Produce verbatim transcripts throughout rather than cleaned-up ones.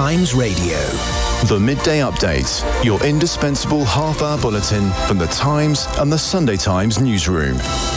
Times Radio. The Midday Update, your indispensable half-hour bulletin from the Times and the Sunday Times newsroom.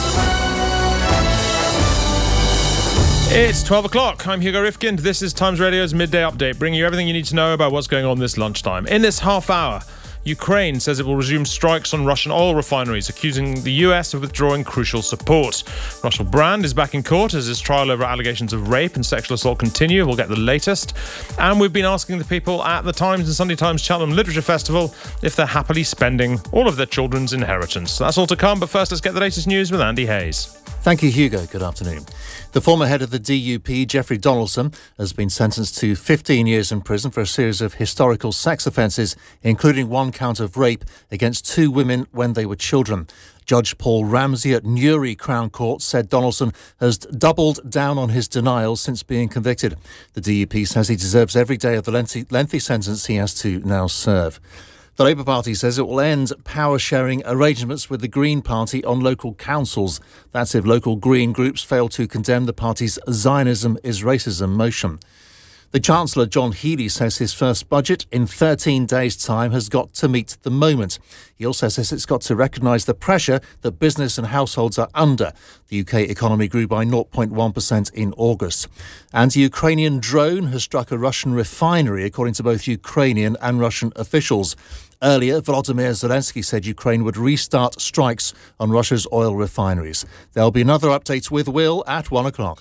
It's twelve o'clock. I'm Hugo Rifkind. This is Times Radio's Midday Update, bringing you everything you need to know about what's going on this lunchtime. In this half hour, Ukraine says it will resume strikes on Russian oil refineries, accusing the U S of withdrawing crucial support. Russell Brand is back in court as his trial over allegations of rape and sexual assault continue. We'll get the latest. And we've been asking the people at the Times and Sunday Times Cheltenham Literature Festival if they're happily spending all of their children's inheritance. That's all to come, but first let's get the latest news with Andy Hayes. Thank you, Hugo. Good afternoon. The former head of the D U P, Jeffrey Donaldson, has been sentenced to fifteen years in prison for a series of historical sex offences, including one count of rape against two women when they were children. Judge Paul Ramsey at Newry Crown Court said Donaldson has doubled down on his denial since being convicted. The D U P says he deserves every day of the lengthy, lengthy sentence he has to now serve. The Labour Party says it will end power-sharing arrangements with the Green Party on local councils. That's if local Green groups fail to condemn the party's Zionism is racism motion. The Chancellor, John Healey, says his first budget in thirteen days' time has got to meet the moment. He also says it's got to recognise the pressure that business and households are under. The U K economy grew by zero point one percent in August. And a Ukrainian drone has struck a Russian refinery, according to both Ukrainian and Russian officials. Earlier, Volodymyr Zelensky said Ukraine would restart strikes on Russia's oil refineries. There'll be another update with Will at one o'clock.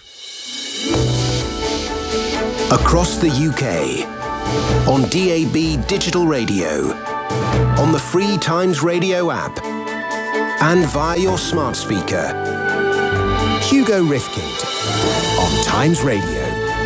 Across the U K, on D A B digital radio, on the free Times Radio app, and via your smart speaker. Hugo Rifkind on Times Radio.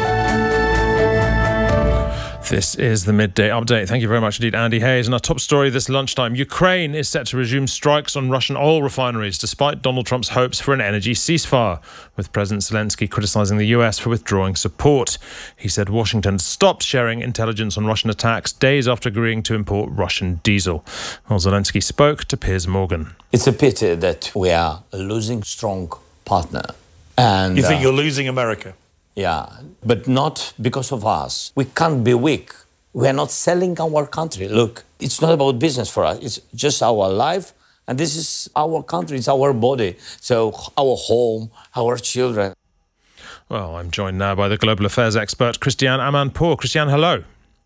This is the Midday Update. Thank you very much indeed, Andy Hayes. And our top story this lunchtime, Ukraine is set to resume strikes on Russian oil refineries despite Donald Trump's hopes for an energy ceasefire, with President Zelensky criticising the U S for withdrawing support. He said Washington stopped sharing intelligence on Russian attacks days after agreeing to import Russian diesel. Well, Zelensky spoke to Piers Morgan. It's a pity that we are losing strong partner. And you think uh, you're losing America? Yeah, but not because of us. We can't be weak. We are not selling our country. Look, it's not about business for us. It's just our life. And this is our country. It's our body. So our home, our children. Well, I'm joined now by the global affairs expert, Christiane Amanpour. Christiane, hello.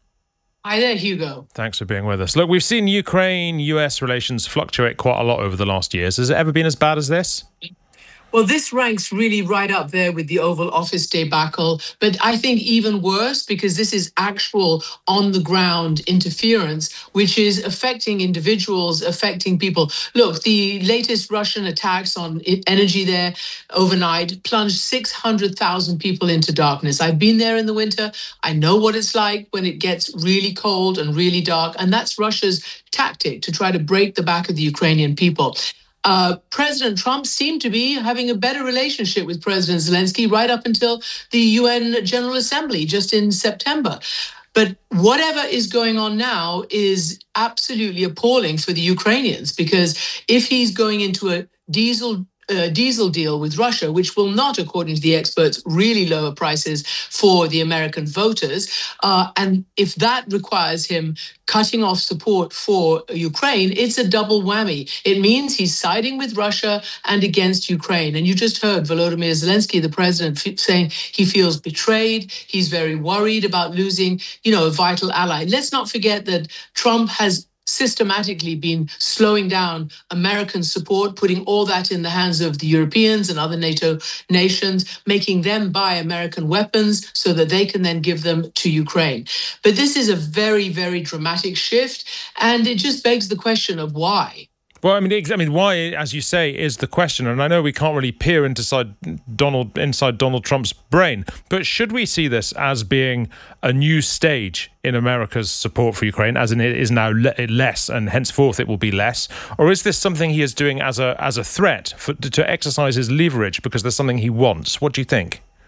Hi there, Hugo. Thanks for being with us. Look, we've seen Ukraine-U S relations fluctuate quite a lot over the last years. Has it ever been as bad as this? Well, this ranks really right up there with the Oval Office debacle, but I think even worse because this is actual on-the-ground interference, which is affecting individuals, affecting people. Look, the latest Russian attacks on energy there overnight plunged six hundred thousand people into darkness. I've been there in the winter. I know what it's like when it gets really cold and really dark, and that's Russia's tactic to try to break the back of the Ukrainian people. Uh, President Trump seemed to be having a better relationship with President Zelensky right up until the U N General Assembly just in September. But whatever is going on now is absolutely appalling for the Ukrainians, because if he's going into a diesel Uh, diesel deal with Russia, which will not, according to the experts, really lower prices for the American voters. Uh, and if that requires him cutting off support for Ukraine, it's a double whammy. It means he's siding with Russia and against Ukraine. And you just heard Volodymyr Zelensky, the president, f- saying he feels betrayed. He's very worried about losing, you know, a vital ally. Let's not forget that Trump has systematically been slowing down American support, putting all that in the hands of the Europeans and other NATO nations, making them buy American weapons so that they can then give them to Ukraine. But this is a very, very dramatic shift, and it just begs the question of why. Well, I mean, I mean, why, as you say, is the question. And I know we can't really peer inside Donald inside Donald Trump's brain, but should we see this as being a new stage in America's support for Ukraine, as in it is now le- less, and henceforth it will be less, or is this something he is doing as a as a threat for, to exercise his leverage because there's something he wants? What do you think?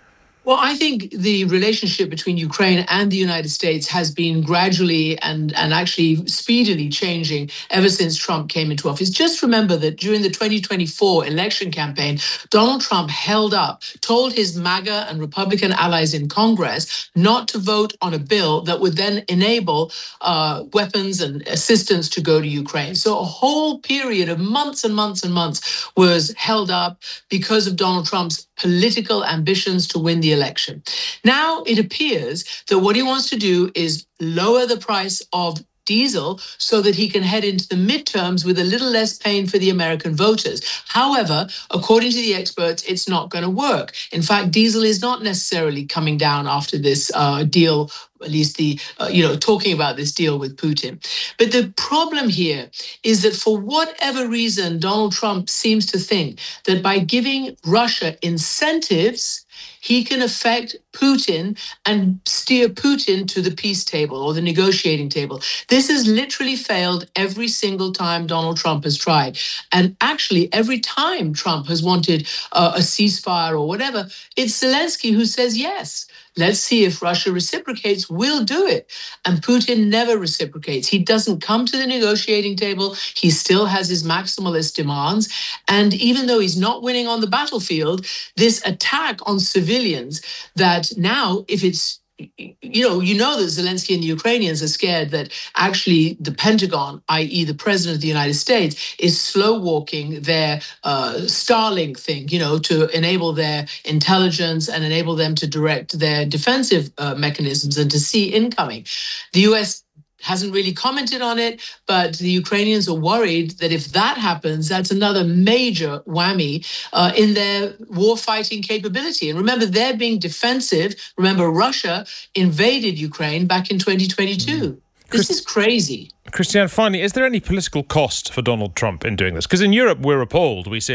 Well, I think the relationship between Ukraine and the United States has been gradually and, and actually speedily changing ever since Trump came into office. Just remember that during the twenty twenty-four election campaign, Donald Trump held up, told his MAGA and Republican allies in Congress not to vote on a bill that would then enable uh, weapons and assistance to go to Ukraine. So a whole period of months and months and months was held up because of Donald Trump's political ambitions to win the election. Now it appears that what he wants to do is lower the price of diesel so that he can head into the midterms with a little less pain for the American voters. However, according to the experts, it's not going to work. In fact, diesel is not necessarily coming down after this uh, deal, at least the, uh, you know, talking about this deal with Putin. But the problem here is that for whatever reason, Donald Trump seems to think that by giving Russia incentives, he can affect Putin and steer Putin to the peace table or the negotiating table. This has literally failed every single time Donald Trump has tried. And actually, every time Trump has wanted uh, a ceasefire or whatever, it's Zelensky who says yes. Let's see if Russia reciprocates, we'll do it. And Putin never reciprocates. He doesn't come to the negotiating table. He still has his maximalist demands. And even though he's not winning on the battlefield, this attack on civilians that now, if it's You know, you know that Zelensky and the Ukrainians are scared that actually the Pentagon, that is the President of the United States, is slow walking their uh, Starlink thing, you know, to enable their intelligence and enable them to direct their defensive uh, mechanisms and to see incoming. The U S hasn't really commented on it, but the Ukrainians are worried that if that happens, that's another major whammy uh, in their war-fighting capability. And remember, they're being defensive. Remember, Russia invaded Ukraine back in twenty twenty-two. Mm. This is crazy. Christiane, finally, is there any political cost for Donald Trump in doing this? Because in Europe, we're appalled. We see